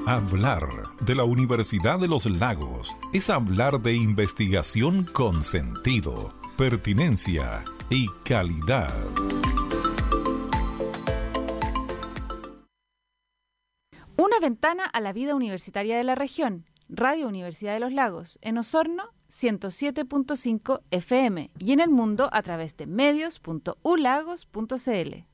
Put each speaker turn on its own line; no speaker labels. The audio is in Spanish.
Hablar de la Universidad de los Lagos es hablar de investigación con sentido, pertinencia y calidad.
Una ventana a la vida universitaria de la región. Radio Universidad de los Lagos, en Osorno, 107.5 FM y en el mundo a través de medios.ulagos.cl.